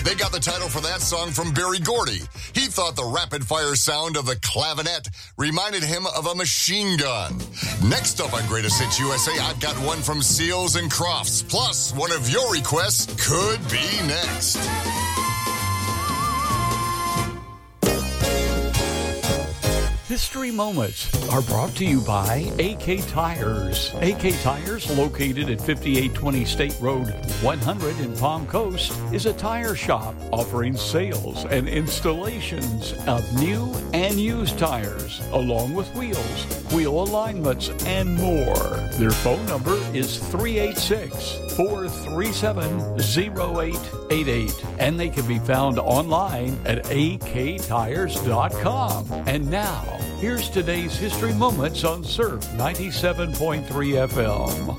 They got the title for that song from Berry Gordy. He thought the rapid-fire sound of the clavinet reminded him of a machine gun. Next up on Greatest Hits USA, I've got one from Seals and Crofts. Plus, one of your requests could be next. History Moments are brought to you by AK Tires. AK Tires, located at 5820 State Road 100 in Palm Coast, is a tire shop offering sales and installations of new and used tires, along with wheels, wheel alignments, and more. Their phone number is 386-437-0888, and they can be found online at aktires.com. And now, here's today's History Moments on Surf 97.3 FM.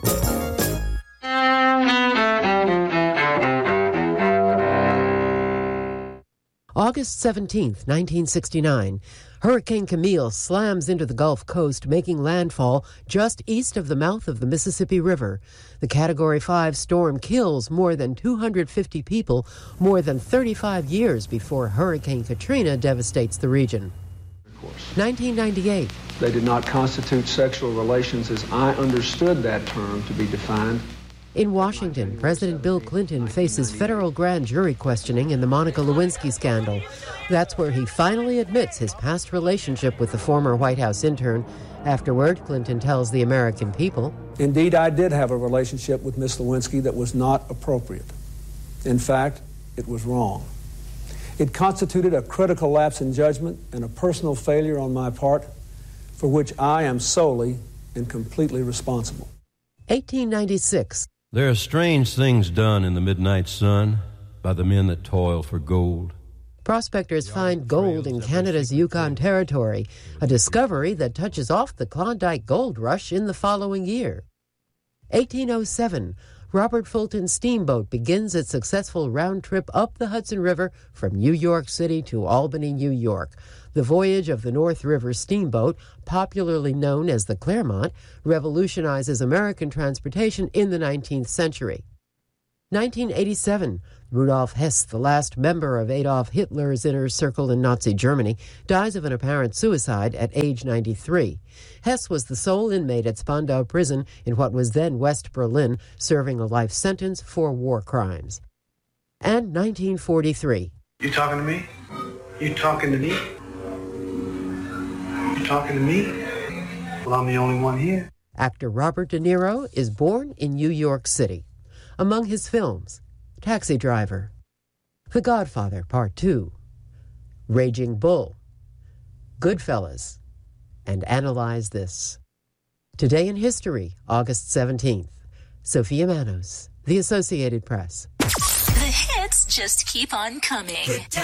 August 17th, 1969, Hurricane Camille slams into the Gulf Coast, making landfall just east of the mouth of the Mississippi River. The Category 5 storm kills more than 250 people more than 35 years before Hurricane Katrina devastates the region. 1998. They did not constitute sexual relations as I understood that term to be defined. In Washington, President Bill Clinton faces federal grand jury questioning in the Monica Lewinsky scandal. That's where he finally admits his past relationship with the former White House intern. Afterward, Clinton tells the American people, "Indeed, I did have a relationship with Miss Lewinsky that was not appropriate. In fact, it was wrong. It constituted a critical lapse in judgment and a personal failure on my part for which I am solely and completely responsible." 1896. There are strange things done in the midnight sun by the men that toil for gold. Prospectors find gold in Canada's Yukon Territory, a discovery that touches off the Klondike Gold Rush in the following year. 1807. Robert Fulton's steamboat begins its successful round trip up the Hudson River from New York City to Albany, New York. The voyage of the North River steamboat, popularly known as the Clermont, revolutionizes American transportation in the 19th century. 1987. Rudolf Hess, the last member of Adolf Hitler's inner circle in Nazi Germany, dies of an apparent suicide at age 93. Hess was the sole inmate at Spandau prison in what was then West Berlin, serving a life sentence for war crimes. And 1943. You talking to me? You talking to me? You talking to me? Well, I'm the only one here. Actor Robert De Niro is born in New York City. Among his films, Taxi Driver, The Godfather Part 2, Raging Bull, Goodfellas, and Analyze This. Today in History, August 17th. Sophia Manos, The Associated Press. The hits just keep on coming.